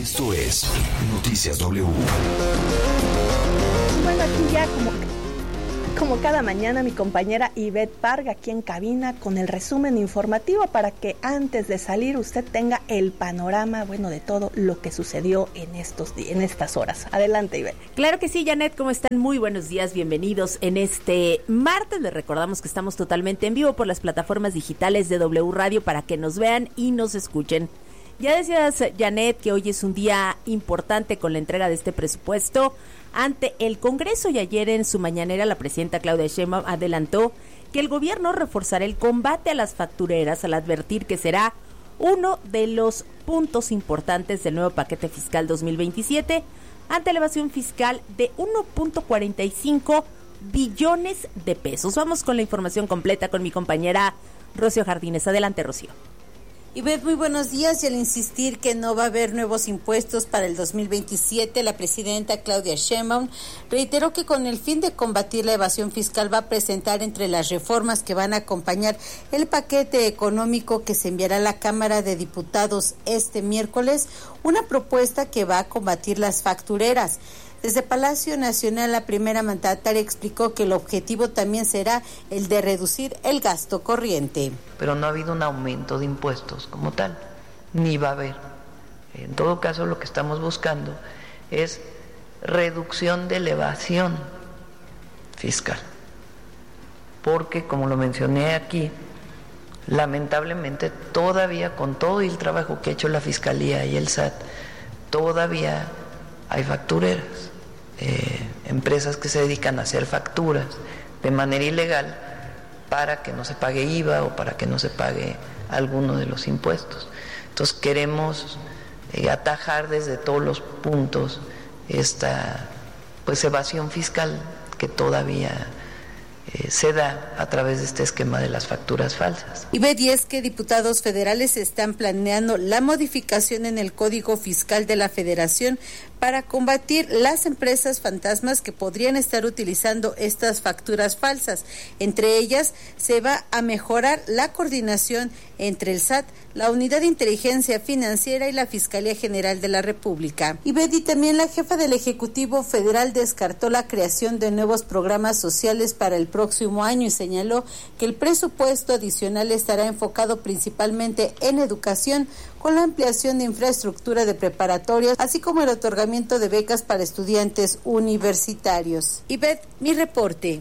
Esto es Noticias W. Bueno, aquí ya como cada mañana mi compañera Ivette Parga aquí en cabina con el resumen informativo para que antes de salir usted tenga el panorama, de todo lo que sucedió en estas horas. Adelante, Ivette. Claro que sí, Janet, ¿cómo están? Muy buenos días, bienvenidos en este martes. Les recordamos que estamos totalmente en vivo por las plataformas digitales de W Radio para que nos vean y nos escuchen. Ya decías, Janet, que hoy es un día importante con la entrega de este presupuesto ante el Congreso, y ayer en su mañanera la presidenta Claudia Sheinbaum adelantó que el gobierno reforzará el combate a las factureras al advertir que será uno de los puntos importantes del nuevo paquete fiscal 2027 ante la evasión fiscal de 1.45 billones de pesos. Vamos con la información completa con mi compañera Rocío Jardines. Adelante, Rocío. Ivette, muy buenos días. Y al insistir que no va a haber nuevos impuestos para el 2027, la presidenta Claudia Sheinbaum reiteró que con el fin de combatir la evasión fiscal va a presentar entre las reformas que van a acompañar el paquete económico que se enviará a la Cámara de Diputados este miércoles, una propuesta que va a combatir las factureras. Desde Palacio Nacional, la primera mandataria explicó que el objetivo también será el de reducir el gasto corriente. Pero no ha habido un aumento de impuestos como tal, ni va a haber. En todo caso, lo que estamos buscando es reducción de la evasión fiscal. Porque, como lo mencioné aquí, lamentablemente todavía, con todo el trabajo que ha hecho la Fiscalía y el SAT, todavía hay factureras. Empresas que se dedican a hacer facturas de manera ilegal para que no se pague IVA o para que no se pague alguno de los impuestos. Entonces queremos atajar desde todos los puntos esta evasión fiscal que todavía se da a través de este esquema de las facturas falsas. Y es que diputados federales están planeando la modificación en el Código Fiscal de la Federación para combatir las empresas fantasmas que podrían estar utilizando estas facturas falsas. Entre ellas, se va a mejorar la coordinación entre el SAT, la Unidad de Inteligencia Financiera y la Fiscalía General de la República. Y también la jefa del Ejecutivo Federal descartó la creación de nuevos programas sociales para el próximo año y señaló que el presupuesto adicional estará enfocado principalmente en educación, con la ampliación de infraestructura de preparatorias, así como el otorgamiento de becas para estudiantes universitarios. Ivette, mi reporte.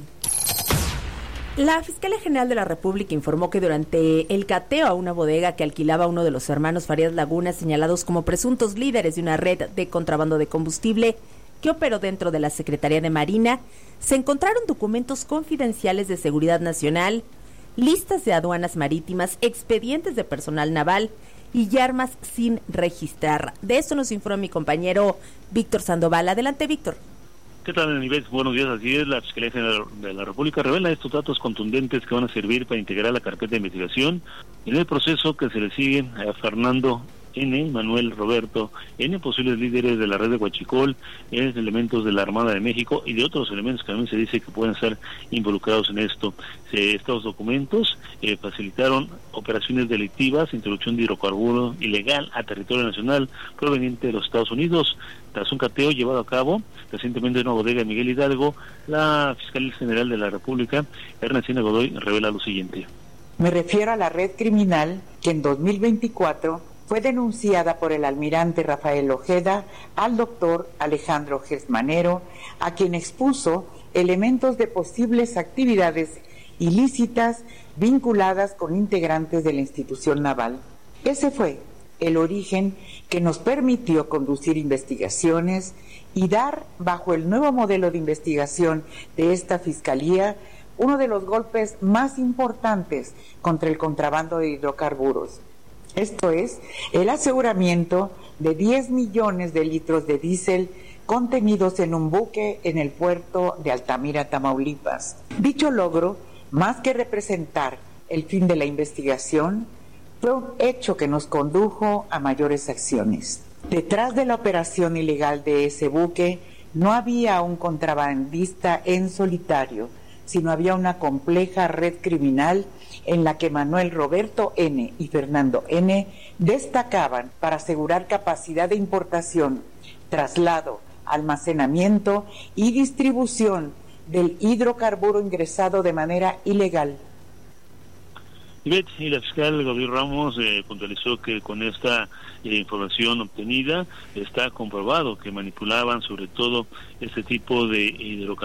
La Fiscalía General de la República informó que durante el cateo a una bodega que alquilaba uno de los hermanos Farías Laguna, señalados como presuntos líderes de una red de contrabando de combustible que operó dentro de la Secretaría de Marina, se encontraron documentos confidenciales de seguridad nacional, listas de aduanas marítimas, expedientes de personal naval y armas sin registrar. De esto nos informó mi compañero Víctor Sandoval. Adelante, Víctor. ¿Qué tal, Nivel? Buenos días. Así es, la Fiscalía General de la República revela estos datos contundentes que van a servir para integrar la carpeta de investigación en el proceso que se le sigue a Fernando N., Manuel Roberto N., posibles líderes de la red de Huachicol, elementos de la Armada de México y de otros elementos que también se dice que pueden estar involucrados en esto. Estos documentos facilitaron operaciones delictivas, introducción de hidrocarburo ilegal a territorio nacional proveniente de los Estados Unidos. Tras un cateo llevado a cabo recientemente en una bodega de Miguel Hidalgo, la Fiscalía General de la República, Ernestina Godoy, revela lo siguiente. Me refiero a la red criminal que en 2024 fue denunciada por el almirante Rafael Ojeda al doctor Alejandro Gersmanero, a quien expuso elementos de posibles actividades ilícitas vinculadas con integrantes de la institución naval. Ese fue el origen que nos permitió conducir investigaciones y dar, bajo el nuevo modelo de investigación de esta Fiscalía, uno de los golpes más importantes contra el contrabando de hidrocarburos. Esto es, el aseguramiento de 10 millones de litros de diésel contenidos en un buque en el puerto de Altamira, Tamaulipas. Dicho logro, más que representar el fin de la investigación, fue un hecho que nos condujo a mayores acciones. Detrás de la operación ilegal de ese buque no había un contrabandista en solitario, sino había una compleja red criminal en la que Manuel Roberto N. y Fernando N. destacaban para asegurar capacidad de importación, traslado, almacenamiento y distribución del hidrocarburo ingresado de manera ilegal. Y la fiscal Gabriel Ramos puntualizó que con esta información obtenida está comprobado que manipulaban sobre todo este tipo de hidrocarburos